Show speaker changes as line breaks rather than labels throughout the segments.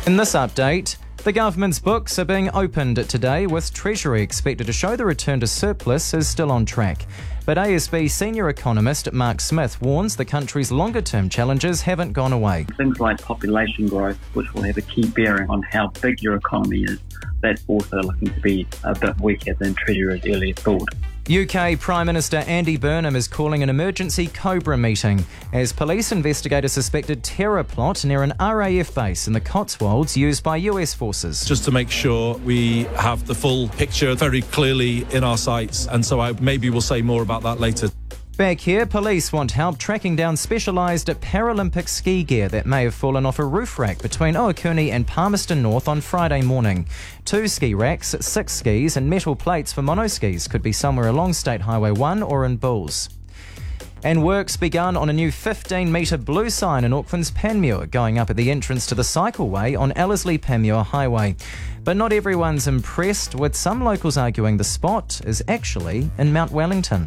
In this update, the government's books are being opened today, with Treasury expected to show the return to surplus is still on track. But ASB senior economist Mark Smith warns the country's longer-term challenges haven't gone away.
Things like population growth, which will have a key bearing on how big your economy is, that's also looking to be a bit weaker than Treasury earlier thought.
UK Prime Minister Andy Burnham is calling an emergency Cobra meeting as police investigate a suspected terror plot near an RAF base in the Cotswolds used by US forces.
Just to make sure we have the full picture very clearly in our sights, and so maybe we'll say more about that later.
Back here, police want help tracking down specialised Paralympic ski gear that may have fallen off a roof rack between Oakuni and Palmerston North on Friday morning. 2 ski racks, 6 skis and metal plates for monoskis could be somewhere along State Highway 1 or in Bulls. And work's begun on a new 15-metre blue sign in Auckland's Panmure, going up at the entrance to the cycleway on Ellerslie-Panmure Highway. But not everyone's impressed, with some locals arguing the spot is actually in Mount Wellington.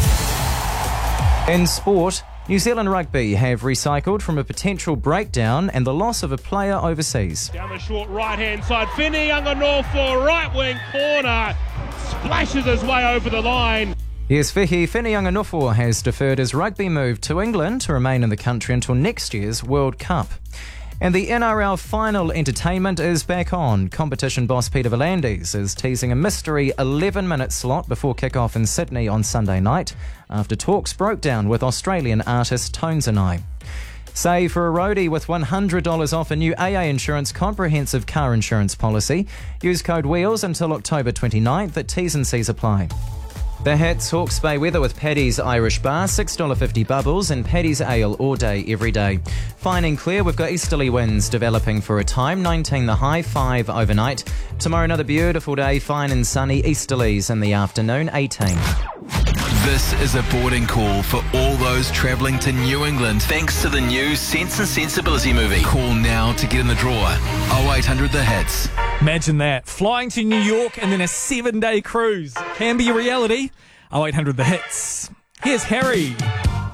In sport, New Zealand Rugby have recycled from a potential breakdown and the loss of a player overseas.
Down the short right-hand side, Whitney Anganofo, right wing corner, splashes his way over the line.
Yes, Whitney Anganofo has deferred his rugby move to England to remain in the country until next year's World Cup. And the NRL final entertainment is back on. Competition boss Peter V'landys is teasing a mystery 11-minute slot before kick-off in Sydney on Sunday night, after talks broke down with Australian artist Tones and I. Save for a roadie with $100 off a new AA Insurance comprehensive car insurance policy. Use code WHEELS until October 29th. At T's and C's apply. The Hits Hawke's Bay weather with Paddy's Irish Bar, $6.50 bubbles, and Paddy's Ale all day, every day. Fine and clear, we've got easterly winds developing for a time, 19 the high, 5 overnight. Tomorrow another beautiful day, fine and sunny, easterlies in the afternoon, 18.
This is a boarding call for all those travelling to New England thanks to the new Sense and Sensibility movie. Call now to get in the draw. 0800 The Hits.
Imagine that. Flying to New York and then a 7-day cruise. Can be a reality. 0800 The Hits. Here's Harry.